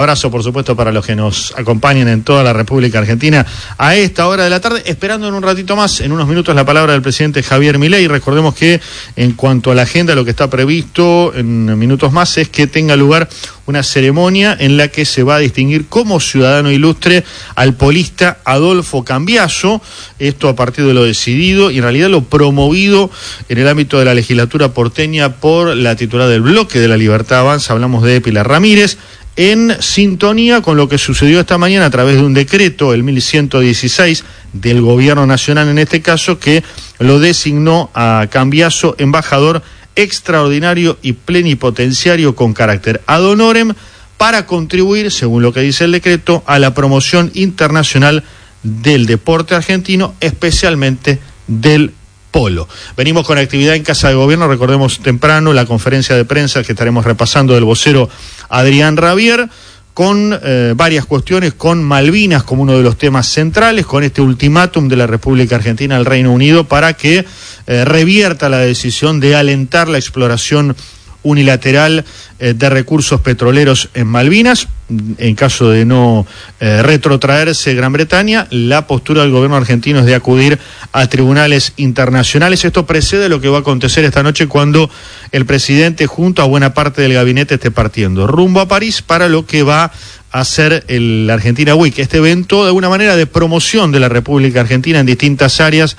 Abrazo, por supuesto, para los que nos acompañan en toda la República Argentina a esta hora de la tarde, esperando en un ratito más, en unos minutos, la palabra del presidente Javier Milei. Recordemos que en cuanto a la agenda, lo que está previsto en minutos más es que tenga lugar una ceremonia en la que se va a distinguir como ciudadano ilustre al polista Adolfo Cambiaso, esto a partir de lo decidido y en realidad lo promovido en el ámbito de la legislatura porteña por la titular del bloque de La Libertad Avanza, hablamos de Pilar Ramírez, en sintonía con lo que sucedió esta mañana a través de un decreto, el 1116 del Gobierno Nacional en este caso, que lo designó a Cambiaso embajador extraordinario y plenipotenciario con carácter ad honorem para contribuir, según lo que dice el decreto, a la promoción internacional del deporte argentino, especialmente del polo. Venimos con actividad en Casa de Gobierno, recordemos temprano la conferencia de prensa que estaremos repasando del vocero Adrián Rabier, con varias cuestiones, con Malvinas como uno de los temas centrales, con este ultimátum de la República Argentina al Reino Unido para que revierta la decisión de alentar la exploración unilateral de recursos petroleros en Malvinas. En caso de no retrotraerse Gran Bretaña, la postura del gobierno argentino es de acudir a tribunales internacionales. Esto precede lo que va a acontecer esta noche cuando el presidente junto a buena parte del gabinete esté partiendo rumbo a París para lo que va a ser el Argentina Week, este evento de alguna manera de promoción de la República Argentina en distintas áreas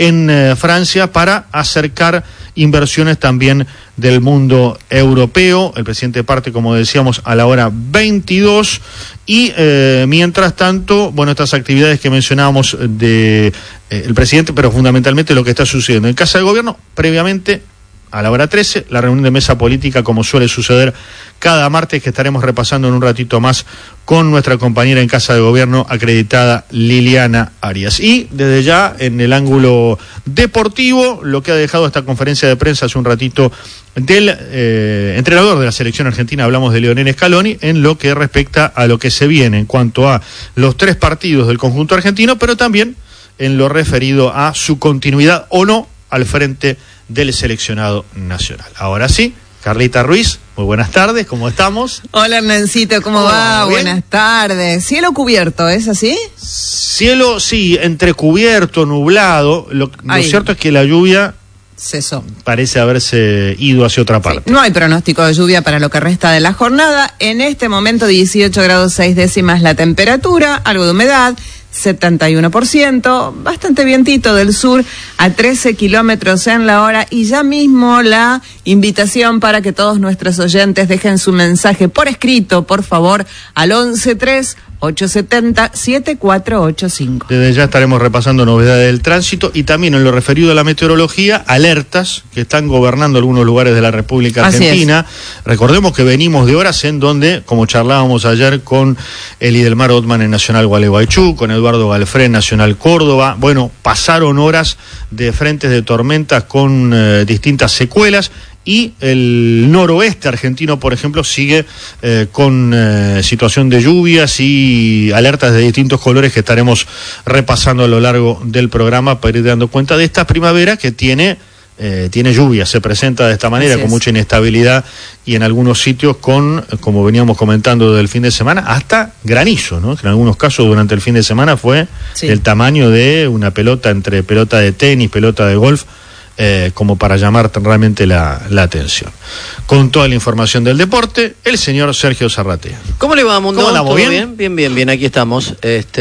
en Francia para acercar inversiones también del mundo europeo. El presidente parte, como decíamos, a la hora 22 y mientras tanto, bueno, estas actividades que mencionábamos de el presidente, pero fundamentalmente lo que está sucediendo en Casa de Gobierno, previamente a la hora 13, la reunión de mesa política, como suele suceder cada martes, que estaremos repasando en un ratito más con nuestra compañera en Casa de Gobierno acreditada Liliana Arias. Y desde ya, en el ángulo deportivo, lo que ha dejado esta conferencia de prensa hace un ratito del entrenador de la selección argentina, hablamos de Lionel Scaloni, en lo que respecta a lo que se viene en cuanto a los 3 partidos del conjunto argentino, pero también en lo referido a su continuidad o no al frente del seleccionado nacional. Ahora sí, Carlita Ruiz, muy buenas tardes, ¿cómo estamos? Hola Hernancito, ¿cómo va? Buenas tardes. Cielo cubierto, ¿es así? Cielo, sí, entrecubierto, nublado. Lo cierto es que la lluvia cesó. Parece haberse ido hacia otra parte. Sí, no hay pronóstico de lluvia para lo que resta de la jornada. En este momento 18 grados 6 décimas la temperatura, algo de humedad, 71%, bastante vientito del sur a 13 kilómetros en la hora, y ya mismo la invitación para que todos nuestros oyentes dejen su mensaje por escrito, por favor, al 11-3-870-7485. Desde ya estaremos repasando novedades del tránsito y también en lo referido a la meteorología, alertas que están gobernando algunos lugares de la República Argentina. Recordemos que venimos de horas en donde, como charlábamos ayer con Elidelmar Ottman en Nacional Gualeguaychú, con Eduardo Galfré en Nacional Córdoba, bueno, pasaron horas de frentes de tormentas con distintas secuelas. Y el noroeste argentino, por ejemplo, sigue con situación de lluvias y alertas de distintos colores que estaremos repasando a lo largo del programa para ir dando cuenta de esta primavera que tiene lluvia, se presenta de esta manera, con mucha inestabilidad y en algunos sitios con, como veníamos comentando del fin de semana, hasta granizo, ¿no? Que en algunos casos durante el fin de semana fue del tamaño de una pelota, entre pelota de tenis, pelota de golf, como para llamar realmente la atención. Con toda la información del deporte, el señor Sergio Zarratea. ¿Cómo le va, Mundo? ¿Cómo andamos? ¿Bien? Bien, aquí estamos.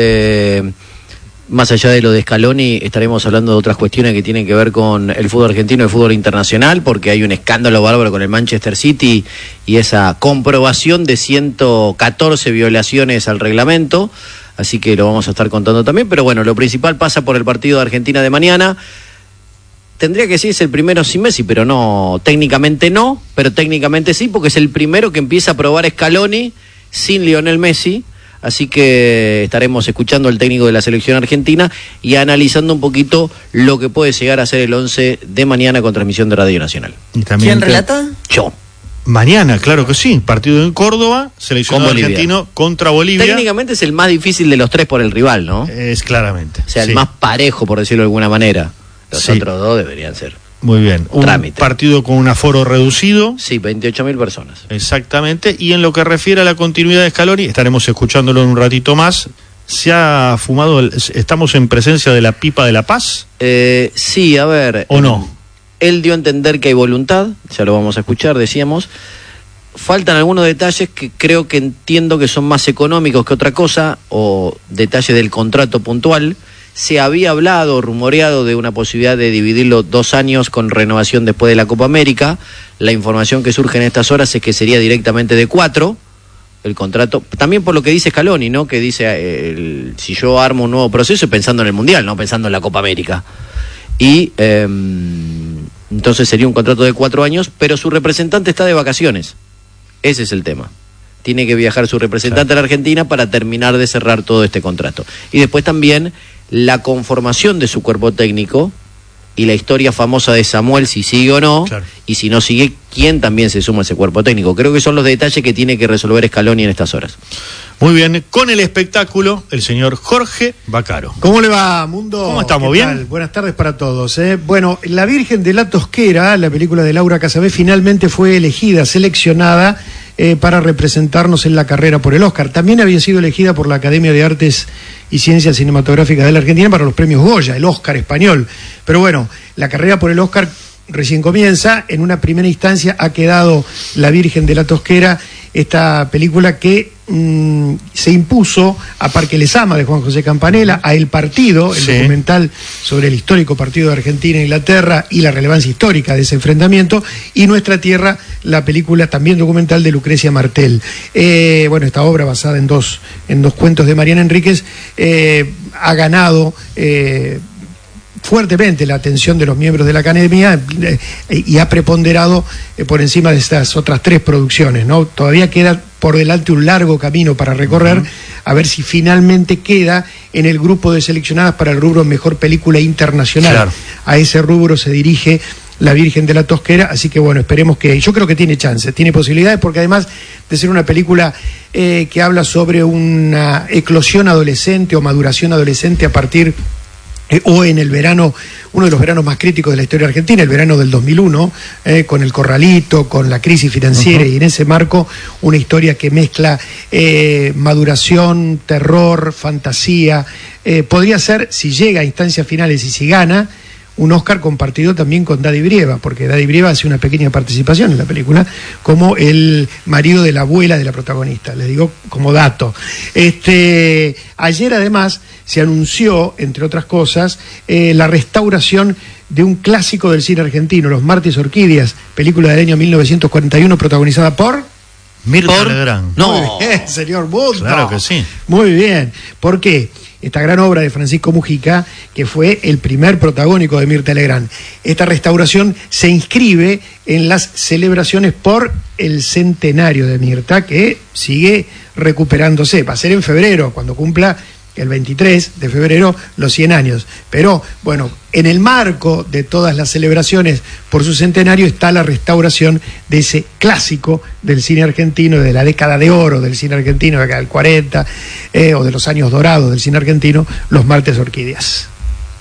Más allá de lo de Scaloni, estaremos hablando de otras cuestiones que tienen que ver con el fútbol argentino y el fútbol internacional, porque hay un escándalo bárbaro con el Manchester City y esa comprobación de 114 violaciones al reglamento, así que lo vamos a estar contando también, pero bueno, lo principal pasa por el partido de Argentina de mañana. Tendría que ser el primero sin Messi, pero no, técnicamente no, pero técnicamente sí, porque es el primero que empieza a probar Scaloni sin Lionel Messi, así que estaremos escuchando al técnico de la selección argentina y analizando un poquito lo que puede llegar a ser el 11 de mañana con transmisión de Radio Nacional. ¿Y también quién relata? Yo. Mañana, claro que sí, partido en Córdoba, seleccionado argentino contra Bolivia. Técnicamente es el más difícil de los 3 por el rival, ¿no? Es claramente. O sea, el más parejo, por decirlo de alguna manera. Los otros 2 deberían ser Muy bien. Un trámite. Partido con un aforo reducido. Sí, 28.000 personas. Exactamente. Y en lo que refiere a la continuidad de Scaloni, estaremos escuchándolo en un ratito más. ¿Se ha fumado, estamos en presencia de la pipa de la paz? Sí, a ver. ¿O no? Él dio a entender que hay voluntad, ya lo vamos a escuchar, decíamos. Faltan algunos detalles que entiendo que son más económicos que otra cosa, o detalles del contrato puntual. Se había hablado, rumoreado de una posibilidad de dividirlo 2 años con renovación después de la Copa América. La información que surge en estas horas es que sería directamente de 4 el contrato. También por lo que dice Scaloni, ¿no? Que dice, si yo armo un nuevo proceso, pensando en el Mundial, no pensando en la Copa América. Y entonces sería un contrato de 4 años, pero su representante está de vacaciones. Ese es el tema. Tiene que viajar su representante a la Argentina para terminar de cerrar todo este contrato. Y después también la conformación de su cuerpo técnico y la historia famosa de Samuel, si sigue o no, claro. Y si no sigue, quién también se suma a ese cuerpo técnico. Creo que son los detalles que tiene que resolver Scaloni en estas horas. Muy bien, con el espectáculo, el señor Jorge Vaccaro. ¿Cómo le va, Mundo? ¿Cómo estamos? ¿Bien? Tal? Buenas tardes para todos. Bueno, La Virgen de la Tosquera, la película de Laura Casabé, finalmente fue elegida, seleccionada para representarnos en la carrera por el Oscar. También había sido elegida por la Academia de Artes y Ciencias Cinematográficas de la Argentina para los premios Goya, el Oscar español. Pero bueno, la carrera por el Oscar recién comienza. En una primera instancia ha quedado La Virgen de la Tosquera, esta película que se impuso a Parque Lezama de Juan José Campanella, a El Partido, el documental sobre el histórico partido de Argentina e Inglaterra y la relevancia histórica de ese enfrentamiento, y Nuestra Tierra, la película también documental de Lucrecia Martel. Bueno, esta obra basada en dos cuentos de Mariana Enríquez ha ganado fuertemente la atención de los miembros de la Academia y ha preponderado por encima de estas otras 3 producciones, ¿no? Todavía queda por delante un largo camino para recorrer, a ver si finalmente queda en el grupo de seleccionadas para el rubro Mejor Película Internacional. Claro. A ese rubro se dirige La Virgen de la Tosquera, así que bueno, esperemos que... Yo creo que tiene chances, tiene posibilidades, porque además de ser una película que habla sobre una eclosión adolescente o maduración adolescente a partir... o en el verano, uno de los veranos más críticos de la historia argentina, el verano del 2001, con el corralito, con la crisis financiera, y en ese marco una historia que mezcla maduración, terror, fantasía. Podría ser, si llega a instancias finales y si gana, un Oscar compartido también con Daddy Brieva, porque Daddy Brieva hace una pequeña participación en la película como el marido de la abuela de la protagonista, les digo como dato. Ayer además se anunció, entre otras cosas, la restauración de un clásico del cine argentino, Los Martes Orquídeas, película del año 1941 protagonizada por... Mirta Legrand. No. Muy bien, señor Mundo. Claro que sí. Muy bien. ¿Por qué? Esta gran obra de Francisco Mujica, que fue el primer protagónico de Mirta Legrand. Esta restauración se inscribe en las celebraciones por el centenario de Mirta, que sigue recuperándose. Va a ser en febrero, cuando cumpla el 23 de febrero los 100 años. Pero, bueno, en el marco de todas las celebraciones por su centenario está la restauración de ese clásico del cine argentino, de la década de oro del cine argentino, de la década del 40, o de los años dorados del cine argentino, Los Martes Orquídeas.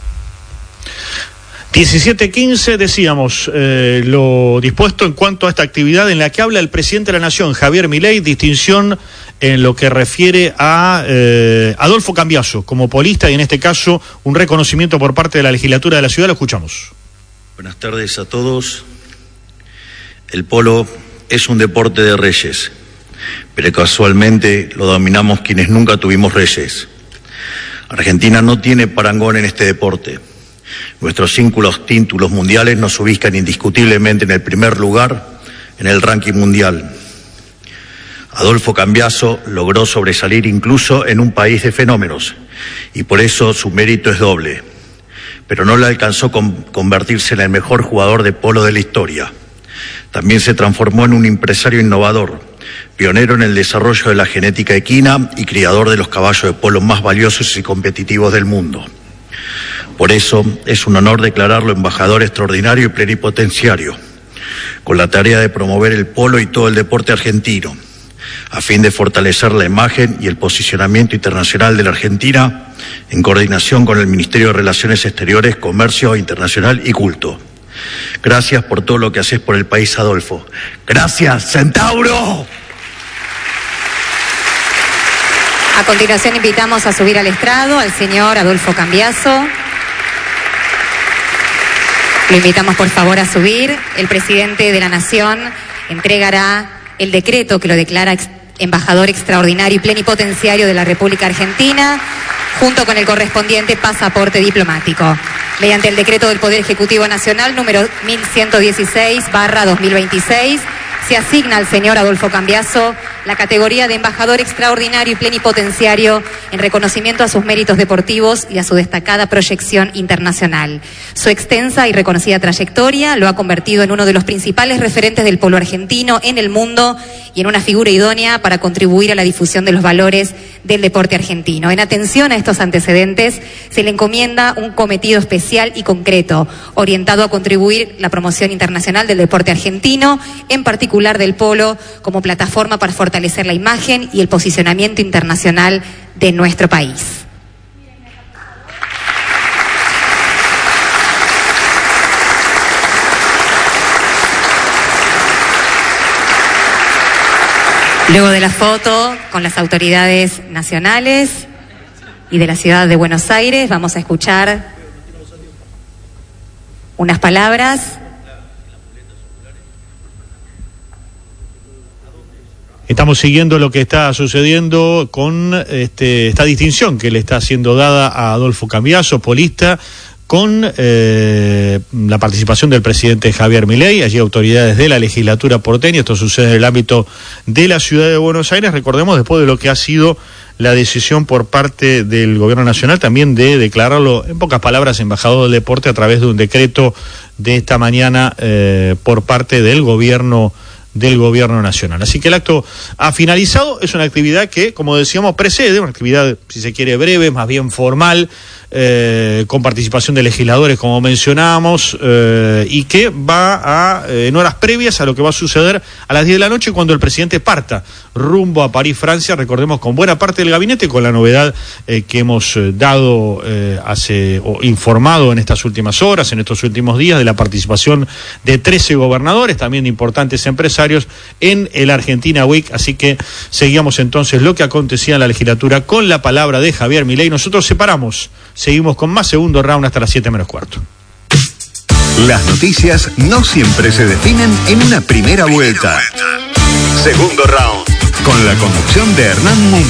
17:15, decíamos, lo dispuesto en cuanto a esta actividad en la que habla el presidente de la Nación, Javier Milei, distinción en lo que refiere a Adolfo Cambiaso como polista, y en este caso un reconocimiento por parte de la legislatura de la ciudad. Lo escuchamos. Buenas tardes a todos. El polo es un deporte de reyes, pero casualmente lo dominamos quienes nunca tuvimos reyes. Argentina no tiene parangón en este deporte. Nuestros 5 títulos mundiales nos ubican indiscutiblemente en el primer lugar en el ranking mundial. Adolfo Cambiaso logró sobresalir incluso en un país de fenómenos, y por eso su mérito es doble. Pero no le alcanzó convertirse en el mejor jugador de polo de la historia. También se transformó en un empresario innovador, pionero en el desarrollo de la genética equina y criador de los caballos de polo más valiosos y competitivos del mundo. Por eso es un honor declararlo embajador extraordinario y plenipotenciario, con la tarea de promover el polo y todo el deporte argentino, a fin de fortalecer la imagen y el posicionamiento internacional de la Argentina, en coordinación con el Ministerio de Relaciones Exteriores, Comercio Internacional y Culto. Gracias por todo lo que haces por el país, Adolfo. Gracias, Centauro. A continuación invitamos a subir al estrado al señor Adolfo Cambiaso. Lo invitamos por favor a subir. El presidente de la Nación entregará el decreto que lo declara embajador extraordinario y plenipotenciario de la República Argentina, junto con el correspondiente pasaporte diplomático. Mediante el decreto del Poder Ejecutivo Nacional número 1116/2026, se asigna al señor Adolfo Cambiaso la categoría de embajador extraordinario y plenipotenciario en reconocimiento a sus méritos deportivos y a su destacada proyección internacional. Su extensa y reconocida trayectoria lo ha convertido en uno de los principales referentes del polo argentino en el mundo y en una figura idónea para contribuir a la difusión de los valores del deporte argentino. En atención a estos antecedentes, se le encomienda un cometido especial y concreto, orientado a contribuir la promoción internacional del deporte argentino, en particular del polo, como plataforma para fortalecer la imagen y el posicionamiento internacional de nuestro país. Luego de la foto con las autoridades nacionales y de la ciudad de Buenos Aires, vamos a escuchar unas palabras. Estamos siguiendo lo que está sucediendo con esta distinción que le está siendo dada a Adolfo Cambiaso, polista, con la participación del presidente Javier Milei, allí autoridades de la legislatura porteña. Esto sucede en el ámbito de la ciudad de Buenos Aires, recordemos, después de lo que ha sido la decisión por parte del gobierno nacional también de declararlo, en pocas palabras, embajador del deporte a través de un decreto de esta mañana por parte del gobierno nacional. Así que el acto ha finalizado. Es una actividad que, como decíamos, precede, una actividad, si se quiere, breve, más bien formal, con participación de legisladores, como mencionábamos, y que va en horas previas a lo que va a suceder a las 10 de la noche cuando el presidente parta rumbo a París, Francia, recordemos, con buena parte del gabinete, con la novedad que hemos dado o informado en estas últimas horas, en estos últimos días, de la participación de 13 gobernadores, también de importantes empresarios, en el Argentina Week. Así que seguíamos entonces lo que acontecía en la legislatura con la palabra de Javier Milei. Nosotros seguimos con más segundo round hasta las 7 menos cuarto. Las noticias no siempre se definen en una primera vuelta. Segundo round, con la conducción de Hernán Muñoz.